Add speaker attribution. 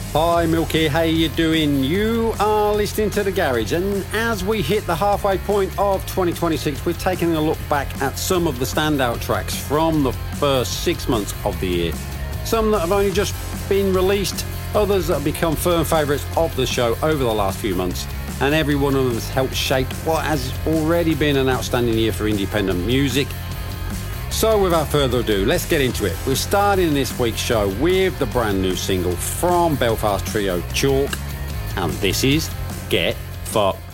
Speaker 1: Hi Milky, how you doing? You are listening to The Garage, and as we hit the halfway point of 2026, we're taking a look back at some of the standout tracks from the first 6 months of the year. Some that have only just been released, others that have become firm favourites of the show over the last few months, and every one of them has helped shape what has already been an outstanding year for independent music. So without further ado, let's get into it. We're starting this week's show with the brand new single from Belfast trio Chalk, and this is Get Fucked.